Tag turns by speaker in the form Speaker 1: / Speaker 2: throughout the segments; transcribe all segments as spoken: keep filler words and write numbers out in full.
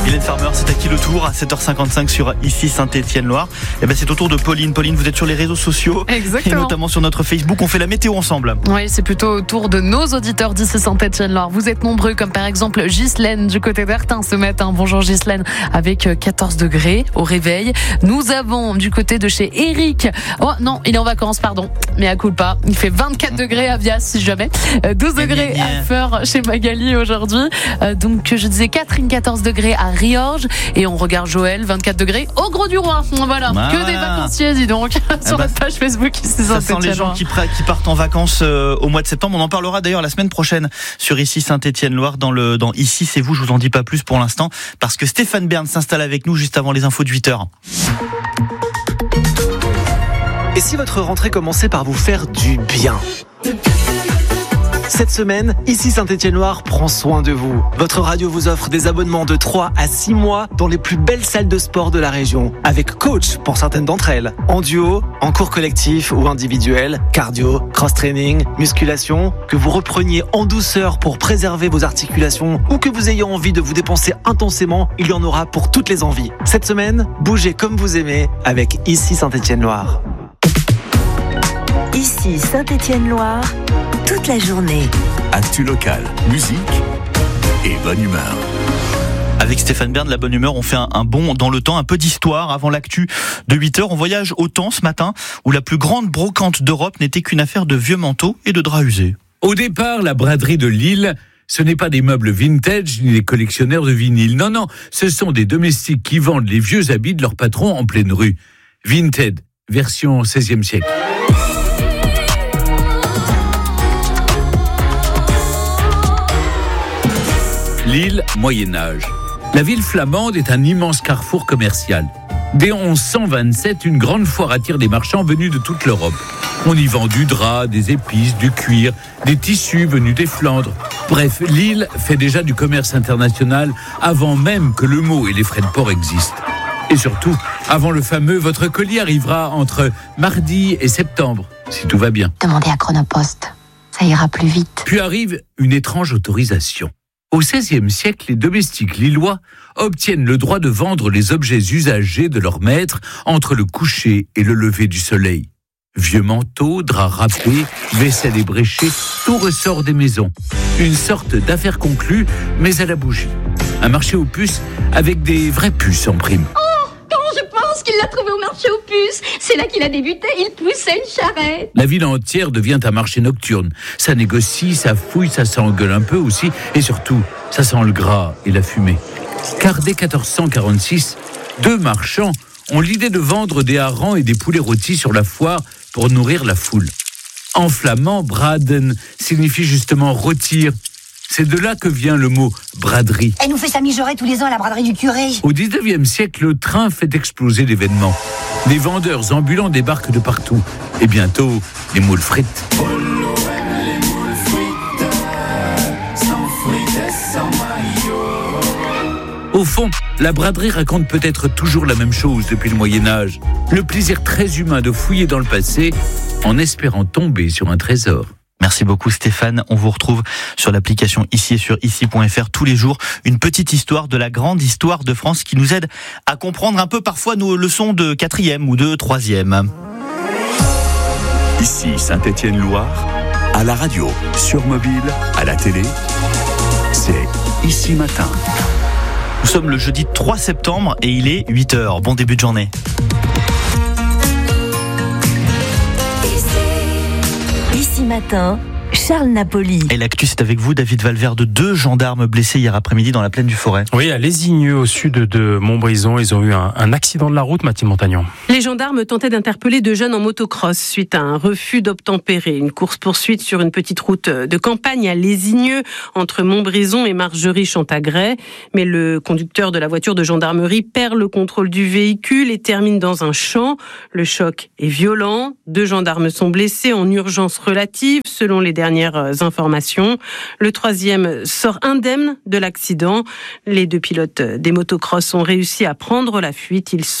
Speaker 1: Hélène Farmer, c'est à qui le tour à sept heures cinquante-cinq sur Ici Saint-Étienne-Loire. Et ben c'est au tour de Pauline. Pauline, vous êtes sur les réseaux sociaux.
Speaker 2: Exactement.
Speaker 1: Et notamment sur notre Facebook. On fait la météo ensemble.
Speaker 2: Oui, c'est plutôt au tour de nos auditeurs d'Ici Saint-Étienne-Loire. Vous êtes nombreux, comme par exemple Ghislaine du côté d'Ertin ce matin. Bonjour Ghislaine, avec quatorze degrés au réveil. Nous avons du côté de chez Eric. Oh non, il est en vacances, pardon. Mais à culpa. Il fait vingt-quatre degrés à Vias, si jamais. douze degrés à Feur chez Magali aujourd'hui. Donc je disais Catherine, quatorze degrés à Riorges. Et on regarde Joël, vingt-quatre degrés au Gros du Roi. Voilà,
Speaker 1: voilà.
Speaker 2: Que des vacanciers, dis donc, sur
Speaker 1: bah,
Speaker 2: notre page Facebook.
Speaker 1: Ça sent les gens qui, qui partent en vacances euh, au mois de septembre. On en parlera d'ailleurs la semaine prochaine sur Ici Saint-Étienne-Loire dans le dans Ici c'est vous. Je vous en dis pas plus pour l'instant parce que Stéphane Bern s'installe avec nous juste avant les infos de huit heures.
Speaker 3: Et si votre rentrée commençait par vous faire du bien ? Cette semaine, Ici Saint-Étienne-Loire prend soin de vous. Votre radio vous offre des abonnements de trois à six mois dans les plus belles salles de sport de la région. Avec coach pour certaines d'entre elles. En duo, en cours collectif ou individuel, cardio, cross-training, musculation. Que vous repreniez en douceur pour préserver vos articulations ou que vous ayez envie de vous dépenser intensément, il y en aura pour toutes les envies. Cette semaine, bougez comme vous aimez avec Ici Saint-Étienne-Loire.
Speaker 4: Ici Saint-Étienne-Loire, toute la journée.
Speaker 5: Actu locale, musique et bonne humeur.
Speaker 1: Avec Stéphane Bern, la bonne humeur, on fait un, un bond dans le temps, un peu d'histoire avant l'actu de huit heures. On voyage au temps ce matin où la plus grande brocante d'Europe n'était qu'une affaire de vieux manteaux et de draps usés.
Speaker 6: Au départ, la braderie de Lille, ce n'est pas des meubles vintage ni des collectionneurs de vinyles. Non, non, ce sont des domestiques qui vendent les vieux habits de leur patron en pleine rue. Vinted, version seizième siècle. Lille, Moyen-Âge. La ville flamande est un immense carrefour commercial. Dès onze cent vingt-sept, une grande foire attire des marchands venus de toute l'Europe. On y vend du drap, des épices, du cuir, des tissus venus des Flandres. Bref, Lille fait déjà du commerce international avant même que le mot et les frais de port existent. Et surtout, avant le fameux « votre colis arrivera entre mardi et septembre », si tout va bien.
Speaker 7: Demandez à Chronopost, ça ira plus vite.
Speaker 6: Puis arrive une étrange autorisation. Au seizième siècle, les domestiques lillois obtiennent le droit de vendre les objets usagés de leur maître entre le coucher et le lever du soleil. Vieux manteaux, draps râpés, vaisselle ébréchée, tout ressort des maisons. Une sorte d'affaire conclue, mais à la bougie. Un marché aux puces avec des vraies puces en prime.
Speaker 8: Qu'il l'a trouvé au marché aux puces. C'est là qu'il a débuté, il poussait une charrette.
Speaker 6: La ville entière devient un marché nocturne. Ça négocie, ça fouille, ça s'engueule un peu aussi. Et surtout, ça sent le gras et la fumée. Car dès quatorze cent quarante-six, deux marchands ont l'idée de vendre des harengs et des poulets rôtis sur la foire pour nourrir la foule. En flamand, braden signifie justement rôtir. C'est de là que vient le mot braderie.
Speaker 7: Elle nous fait sa mijaurée tous les ans à la braderie du curé.
Speaker 6: Au dix-neuvième siècle, le train fait exploser l'événement. Des vendeurs ambulants débarquent de partout. Et bientôt, les moules frites. Au fond, la braderie raconte peut-être toujours la même chose depuis le Moyen-Âge. Le plaisir très humain de fouiller dans le passé en espérant tomber sur un trésor.
Speaker 1: Merci beaucoup Stéphane. On vous retrouve sur l'application Ici et sur ici point f r tous les jours. Une petite histoire de la grande histoire de France qui nous aide à comprendre un peu parfois nos leçons de quatrième ou de troisième.
Speaker 5: Ici Saint-Étienne-Loire, à la radio, sur mobile, à la télé, c'est Ici Matin.
Speaker 1: Nous sommes le jeudi trois septembre et il est huit heures. Bon début de journée.
Speaker 4: Ici Matin, Charles Napoli.
Speaker 1: Et l'actu, c'est avec vous, David Valverde. Deux gendarmes blessés hier après-midi dans la plaine du Forêt.
Speaker 9: Oui, à Lézigneux, au sud de Montbrison. Ils ont eu un, un accident de la route, Mathilde Montagnon.
Speaker 10: Les gendarmes tentaient d'interpeller deux jeunes en motocross suite à un refus d'obtempérer. Une course-poursuite sur une petite route de campagne à Lézigneux, entre Montbrison et Margerie-Chantagray. Mais le conducteur de la voiture de gendarmerie perd le contrôle du véhicule et termine dans un champ. Le choc est violent. Deux gendarmes sont blessés en urgence relative, selon les dernières informations. Le troisième sort indemne de l'accident. Les deux pilotes des motocross ont réussi à prendre la fuite. Ils sont actuellement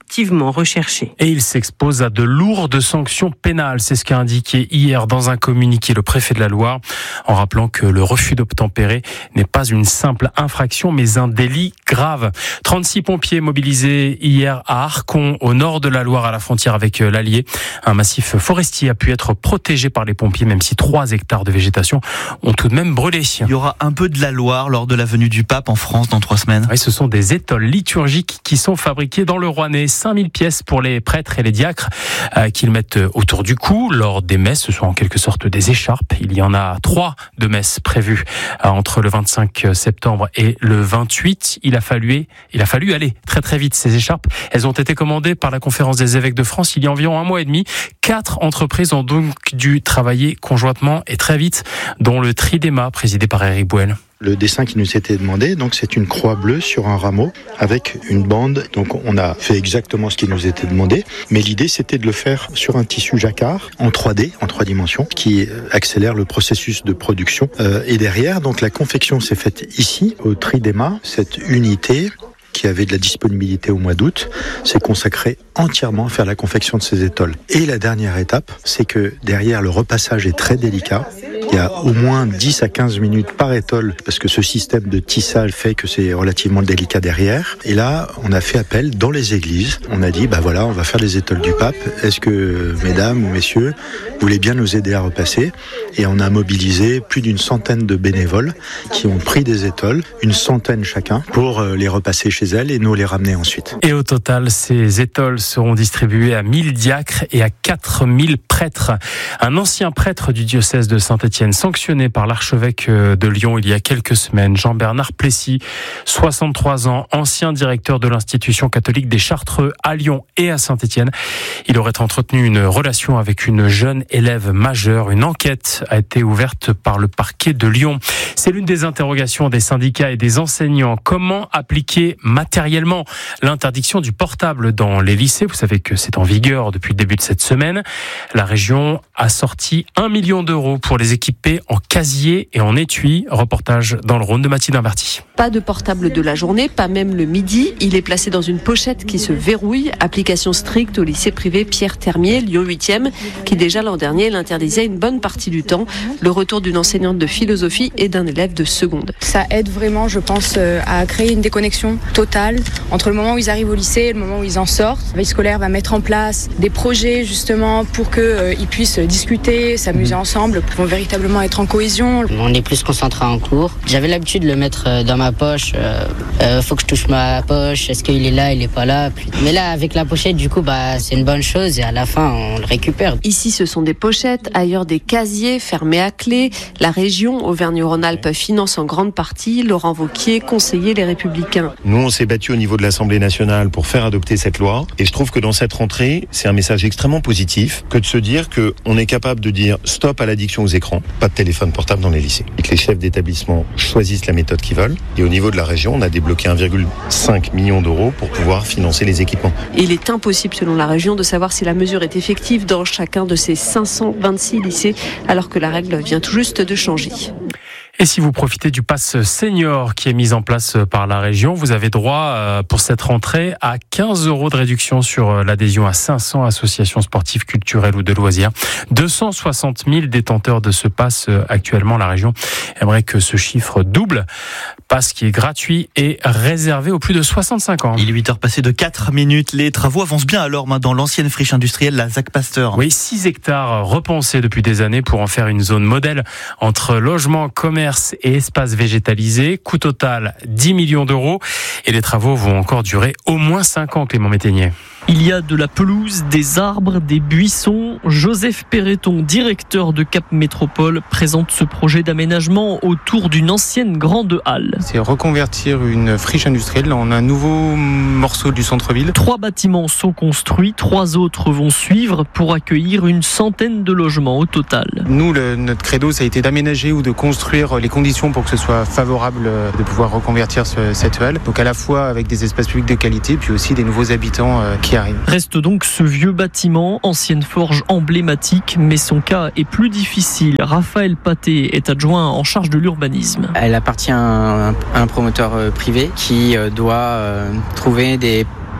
Speaker 10: activement recherché.
Speaker 9: Et il s'expose à de lourdes sanctions pénales. C'est ce qu'a indiqué hier dans un communiqué le préfet de la Loire, en rappelant que le refus d'obtempérer n'est pas une simple infraction, mais un délit grave. trente-six pompiers mobilisés hier à Arcon, au nord de la Loire, à la frontière avec l'Allier. Un massif forestier a pu être protégé par les pompiers, même si trois hectares de végétation ont tout de même brûlé.
Speaker 1: Il y aura un peu de la Loire lors de la venue du pape en France dans trois semaines.
Speaker 9: Oui, ce sont des étoles liturgiques qui sont fabriquées dans le Rouennais. cinq mille pièces pour les prêtres et les diacres euh, qu'ils mettent autour du cou lors des messes. Ce sont en quelque sorte des écharpes. Il y en a trois de messes prévues euh, entre le vingt-cinq septembre et le vingt-huit. Il a fallu, il a fallu aller très très vite. Ces écharpes, elles ont été commandées par la Conférence des évêques de France il y a environ un mois et demi. Quatre entreprises ont donc dû travailler conjointement et très vite, dont le Tridéma, présidé par Eric Bouel.
Speaker 11: Le dessin qui nous était demandé, donc c'est une croix bleue sur un rameau avec une bande. Donc on a fait exactement ce qui nous était demandé, mais l'idée c'était de le faire sur un tissu jacquard en trois D, en trois dimensions, qui accélère le processus de production. Euh, et derrière, donc la confection s'est faite ici au Tridéma. Cette unité qui avait de la disponibilité au mois d'août, s'est consacré entièrement à faire la confection de ces étoles. Et la dernière étape, c'est que derrière, le repassage est très délicat. Il y a au moins dix à quinze minutes par étole, parce que ce système de tissage fait que c'est relativement délicat derrière. Et là, on a fait appel dans les églises. On a dit, bah voilà, on va faire les étoles du pape. Est-ce que, mesdames ou messieurs, vous voulez bien nous aider à repasser? Et on a mobilisé plus d'une centaine de bénévoles qui ont pris des étoles, une centaine chacun, pour les repasser chez elles et nous les ramener ensuite.
Speaker 9: Et au total, ces étoles seront distribuées à mille diacres et à quatre mille prêtres. Un ancien prêtre du diocèse de Saint-Étienne, sanctionné par l'archevêque de Lyon il y a quelques semaines, Jean-Bernard Plessis, soixante-trois ans, ancien directeur de l'institution catholique des Chartreux à Lyon et à Saint-Étienne. Il aurait entretenu une relation avec une jeune élève majeure. Une enquête a été ouverte par le parquet de Lyon. C'est l'une des interrogations des syndicats et des enseignants. Comment appliquer matériellement l'interdiction du portable dans les lycées? Vous savez que c'est en vigueur depuis le début de cette semaine. La région a sorti un million d'euros pour les équiper en casier et en étui. Reportage dans le Rhône de Mathilde Imberti.
Speaker 12: Pas de portable de la journée, pas même le midi. Il est placé dans une pochette qui se verrouille. Application stricte au lycée privé Pierre Termier, Lyon huitième, qui déjà l'an dernier l'interdisait une bonne partie du temps. Le retour d'une enseignante de philosophie et d'un élève de seconde.
Speaker 13: Ça aide vraiment, je pense, à créer une déconnexion totale entre le moment où ils arrivent au lycée et le moment où ils en sortent. La veille scolaire va mettre en place des projets justement pour qu'ils euh, puissent discuter, s'amuser ensemble, pour véritablement être en cohésion.
Speaker 14: On est plus concentré en cours. J'avais l'habitude de le mettre dans ma poche. Euh, euh, faut que je touche ma poche. Est-ce qu'il est là, il est pas là? Mais là, avec la pochette, du coup, bah, c'est une bonne chose et à la fin, on le récupère.
Speaker 12: Ici, ce sont des pochettes, ailleurs des casiers fermés à clé. La région Auvergne-Rhône-Alpes finance en grande partie. Laurent Wauquiez, conseiller Les Républicains.
Speaker 15: Nous, on s'est battu au niveau de l'Assemblée nationale pour faire adopter cette loi. Et je trouve que dans cette rentrée, c'est un message extrêmement positif que de se dire qu'on est capable de dire stop à l'addiction aux écrans, pas de téléphone portable dans les lycées. Et que les chefs d'établissement choisissent la méthode qu'ils veulent. Et au niveau de la région, on a débloqué un virgule cinq million d'euros pour pouvoir financer les équipements.
Speaker 12: Il est impossible, selon la région, de savoir si la mesure est effective dans chacun de ces cinq cent vingt-six lycées, alors que la règle vient tout juste de changer.
Speaker 9: Et si vous profitez du pass senior qui est mis en place par la région, vous avez droit pour cette rentrée à quinze euros de réduction sur l'adhésion à cinq cents associations sportives, culturelles ou de loisirs. deux cent soixante mille détenteurs de ce pass actuellement. La région aimerait que ce chiffre double. Pass qui est gratuit et réservé aux plus de soixante-cinq ans.
Speaker 1: Il est huit heures passées de quatre minutes. Les travaux avancent bien alors dans l'ancienne friche industrielle, la Zach Pasteur.
Speaker 9: Oui, six hectares repensés depuis des années pour en faire une zone modèle entre logement, commerce et espace végétalisé. Coût total dix millions d'euros. Et les travaux vont encore durer au moins cinq ans, Clément Métainier.
Speaker 16: Il y a de la pelouse, des arbres, des buissons. Joseph Perreton, directeur de Cap Métropole, présente ce projet d'aménagement autour d'une ancienne grande halle.
Speaker 17: C'est reconvertir une friche industrielle en un nouveau morceau du centre-ville.
Speaker 16: Trois bâtiments sont construits, trois autres vont suivre pour accueillir une centaine de logements au total.
Speaker 17: Nous, le, notre credo, ça a été d'aménager ou de construire les conditions pour que ce soit favorable de pouvoir reconvertir ce, cette halle. Donc à la fois avec des espaces publics de qualité, puis aussi des nouveaux habitants qui arrive.
Speaker 16: Reste donc ce vieux bâtiment, ancienne forge emblématique, mais son cas est plus difficile. Raphaël Paté est adjoint en charge de l'urbanisme.
Speaker 18: Elle appartient à un, à un promoteur privé qui doit trouver des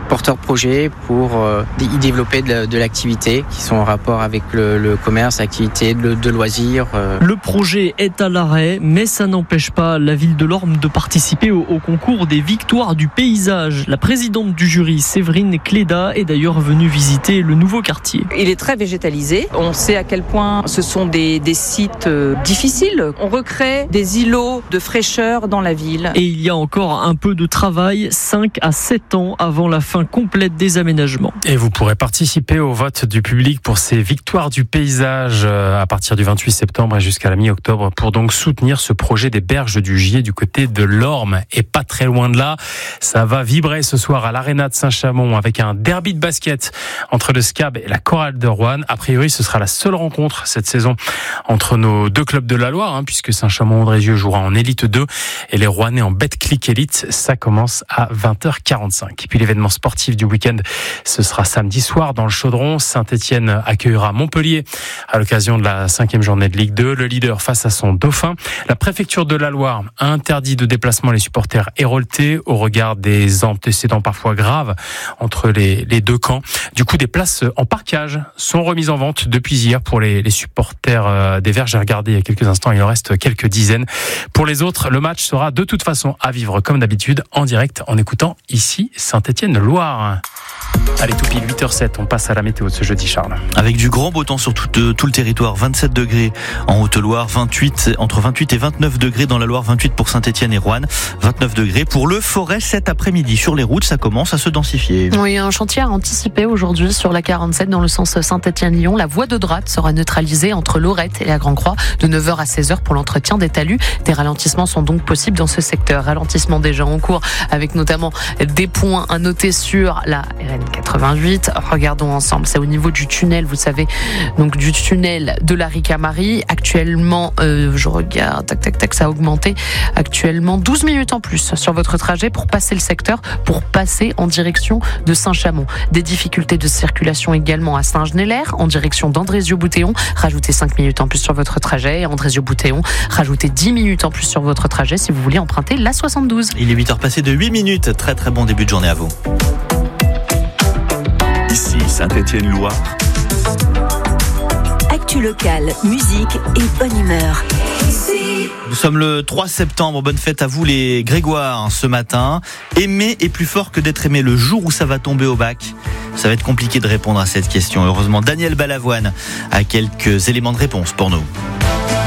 Speaker 18: porteurs de projets pour euh, y développer de, de l'activité qui sont en rapport avec le, le commerce, l'activité de, de loisirs. Euh.
Speaker 16: Le projet est à l'arrêt, mais ça n'empêche pas la ville de l'Orme de participer au, au concours des victoires du paysage. La présidente du jury, Séverine Cléda, est d'ailleurs venue visiter le nouveau quartier.
Speaker 19: Il est très végétalisé. On sait à quel point ce sont des, des sites euh, difficiles. On recrée des îlots de fraîcheur dans la ville.
Speaker 16: Et il y a encore un peu de travail, cinq à sept ans avant la fin complète des aménagements.
Speaker 9: Et vous pourrez participer au vote du public pour ces victoires du paysage à partir du vingt-huit septembre et jusqu'à la mi-octobre pour donc soutenir ce projet des berges du Gier du côté de l'Orme. Et pas très loin de là, ça va vibrer ce soir à l'Arena de Saint-Chamond avec un derby de basket entre le S C A B et la Chorale de Roanne. A priori, ce sera la seule rencontre cette saison entre nos deux clubs de la Loire, hein, puisque Saint-Chamond-Andrézieux jouera en Élite deux et les Rouennais en Betclic Élite. Ça commence à vingt heures quarante-cinq. Et puis l'événement sportif du week-end, ce sera samedi soir dans le Chaudron. Saint-Étienne accueillera Montpellier à l'occasion de la cinquième journée de Ligue deux. Le leader face à son dauphin. La préfecture de la Loire a interdit de déplacement les supporters héroltais au regard des antécédents parfois graves entre les, les deux camps. Du coup, des places en parquage sont remises en vente depuis hier pour les, les supporters des Verts. J'ai regardé il y a quelques instants, il en reste quelques dizaines. Pour les autres, le match sera de toute façon à vivre comme d'habitude en direct en écoutant ici Saint-Étienne-Loire. Allez, tout pile huit heures zéro sept, on passe à la météo de ce jeudi, Charles.
Speaker 1: Avec du grand beau temps sur tout, euh, tout le territoire, vingt-sept degrés en Haute-Loire, vingt-huit, entre vingt-huit et vingt-neuf degrés dans la Loire, vingt-huit pour Saint-Étienne et Roanne, vingt-neuf degrés pour le Forez cet après-midi. Sur les routes, ça commence à se densifier.
Speaker 2: Oui, un chantier à anticiper aujourd'hui sur la quarante-sept dans le sens Saint-Étienne-Lyon. La voie de droite sera neutralisée entre Lorette et la Grand-Croix de neuf heures à seize heures pour l'entretien des talus. Des ralentissements sont donc possibles dans ce secteur. Ralentissement déjà en cours avec notamment des points à noter sur la R N quatre-vingt-huit. Regardons ensemble. C'est au niveau du tunnel, vous savez, donc du tunnel de la Ricamarie. Actuellement, euh, je regarde, tac, tac, tac, ça a augmenté. Actuellement, douze minutes en plus sur votre trajet pour passer le secteur, pour passer en direction de Saint-Chamond. Des difficultés de circulation également à Saint-Genélaire, en direction d'Andrézieux-Boutéon. Rajoutez cinq minutes en plus sur votre trajet. Andrézieux-Boutéon, rajoutez dix minutes en plus sur votre trajet si vous voulez emprunter la soixante-douze.
Speaker 1: Il est huit heures passées de huit minutes. Très très bon début de journée à vous.
Speaker 5: Ici Saint-Étienne-Loire.
Speaker 4: Actu locale, musique et bonne humeur.
Speaker 1: Nous sommes le trois septembre, bonne fête à vous les Grégoire ce matin. Aimer est plus fort que d'être aimé. Le jour où ça va tomber au bac, ça va être compliqué de répondre à cette question. Heureusement, Daniel Balavoine a quelques éléments de réponse pour nous.